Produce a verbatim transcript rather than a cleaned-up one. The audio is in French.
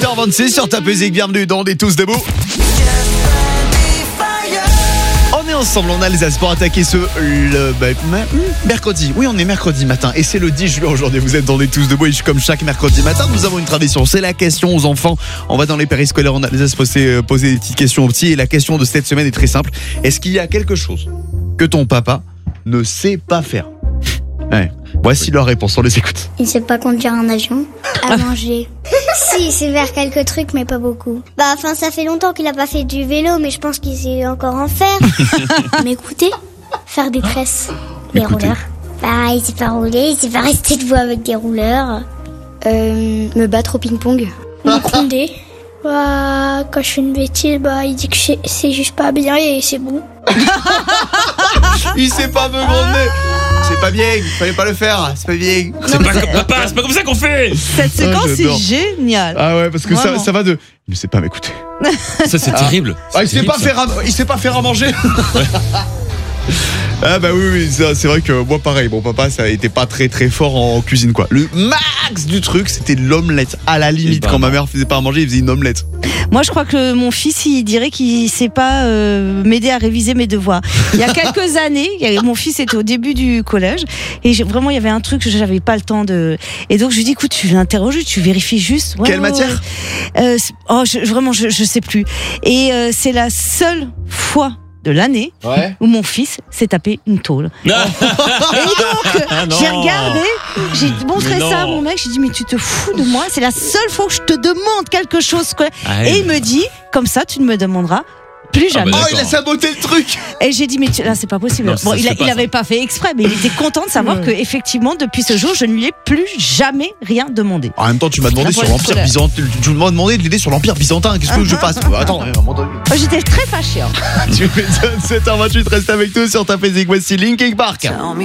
huit heures vingt-six sur ta musique, bienvenue dans On est tous debout. On est ensemble, on a les as pour attaquer ce le, bah, mercredi. Oui, on est mercredi matin et c'est le dix juin aujourd'hui. Vous êtes dans On est tous debout et comme chaque mercredi matin, nous avons une tradition. C'est la question aux enfants. On va dans les périscolaires, on a les as poser, poser des petites questions aux petits et la question de cette semaine est très simple. Est-ce qu'il y a quelque chose que ton papa ne sait pas faire? Ouais. Voici leur réponse, on les écoute. Il sait pas conduire un avion. À manger. Si, il sait faire quelques trucs, mais pas beaucoup. Bah, enfin, ça fait longtemps qu'il a pas fait du vélo, mais je pense qu'il sait encore en faire. Mais écoutez, faire des tresses, des Écoutez. rouleurs. Bah, il sait pas rouler, il sait pas rester debout avec des rouleurs. Euh, me battre au ping-pong. Me gronder. Bah, quand je fais une bêtise, bah, il dit que c'est- c'est juste pas bien et c'est bon. Il sait pas me gronder. C'est pas bien, il fallait pas le faire. C'est pas bien. C'est pas comme papa, c'est pas comme ça qu'on fait. Cette séquence j'adore. est géniale. Ah ouais, parce que ça, Vraiment. ça va de. Il ne sait pas m'écouter. Ça c'est terrible. Ah, il sait Terrible, pas ça. faire à, il sait pas faire à manger. Ah bah oui, oui, ça, c'est vrai que moi pareil, mon papa ça a été pas très très fort en cuisine quoi. Le max du truc c'était l'omelette. À la limite, ben quand ma non. mère faisait pas à manger, il faisait une omelette. Moi, je crois que mon fils, il dirait qu'il sait pas euh, m'aider à réviser mes devoirs. Il y a quelques années, il y a- mon fils était au début du collège et j'ai- vraiment il y avait un truc que j'avais pas le temps de. Et donc je lui dis écoute, tu l'interroges, tu vérifies juste. Ouais, Quelle ouais, matière ouais. euh, c'est- Oh, je, vraiment, je, je sais plus. Et euh, c'est la seule fois de l'année Ouais. où mon fils s'est tapé une tôle. Et donc, Ah non. j'ai regardé, j'ai montré Mais ça à non. mon mec, j'ai dit mais tu te fous de moi, c'est la seule fois que je te demande quelque chose quoi. Ah, Et il me dit comme ça tu ne me demanderas plus Ah, jamais. bah, Oh, il a D'accord. saboté le truc. Et j'ai dit mais tu- là c'est pas possible. Non, ça bon, se il, fait a- pas, il ça. avait pas fait exprès, mais il était content de savoir que effectivement depuis ce jour je ne lui ai plus jamais rien demandé. En même temps, tu m'as demandé Là, sur pour les l'Empire scolaires. byzantin. Tu m'as demandé de l'aider sur l'Empire byzantin. Qu'est-ce que je fasse? Attends, à un moment donné. Oh, j'étais très fâchée. hein. Tu fais sept heures vingt-huit, reste avec nous sur ta Facebook. Voici Linkin Park.